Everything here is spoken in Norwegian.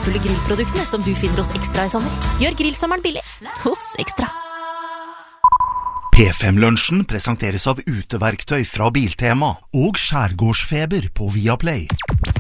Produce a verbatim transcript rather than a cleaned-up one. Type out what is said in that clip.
praktfulle grillproduktene som du finner hos Ekstra i sommer. Gjør grillsommeren billig hos Ekstra. P fem-lunsjen presenteres av uteverktøy fra Biltema og skjærgårdsfeber på Viaplay.